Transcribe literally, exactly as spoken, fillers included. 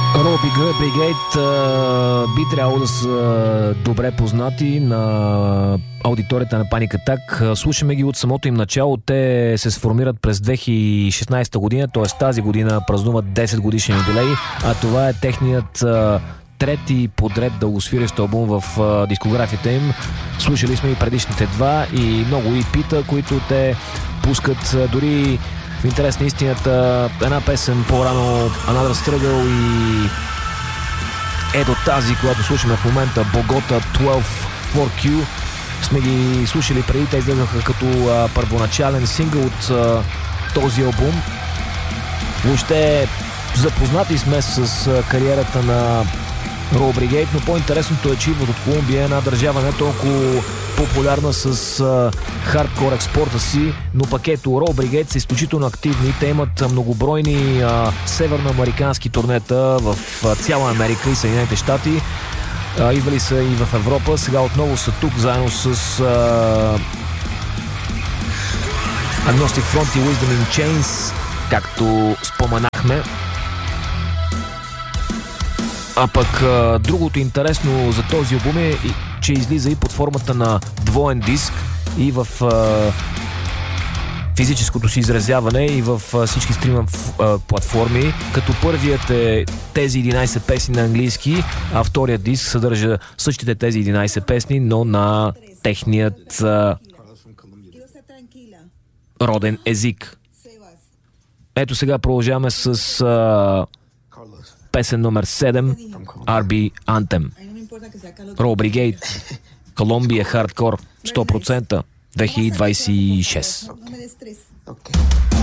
Robbie Brigade би трябвало да са добре познати на аудиторията на Panic Attack. Слушаме ги от самото им начало. Те се сформират през две хиляди и шестнадесета година, т.е. тази година празнуват десет годишен юбилей, а това е техният трети подред дългосвирещ албум в дискографията им. Слушали сме и предишните два и много и пита, които те пускат. Дори в интерес на истината, една песен по-рано, Another Struggle, и ето тази, която слушаме в момента, Bogota дванайсет фор кю, сме ги слушали преди. Те излезнаха като а, първоначален сингъл от а, този албум. Въобще запознати сме с а, кариерата на Robbie Brigade, но по-интересното е, че идват от Колумбия, една държава не толкова популярна с а, хардкор експорта си, но пък ето Robbie Brigade са изключително активни. Те имат многобройни а, северноамерикански турнета в а, цяла Америка и Съединените щати. А, идвали са и в Европа. Сега отново са тук, заедно с а, Agnostic Front и Wisdom in Chains, както споменахме. А пък а, другото интересно за този албум е, че излиза и под формата на двоен диск и в а, физическото си изразяване, и в а, всички стриминг платформи, като първият е тези единадесет песни на английски, а вторият диск съдържа същите тези единадесет песни, но на техният а, роден език. Ето сега продължаваме с а, песен номер седем, Ар Би Anthem. Robbie Brigade, Колумбия, хардкор, сто процента, две хиляди двадесет и шеста.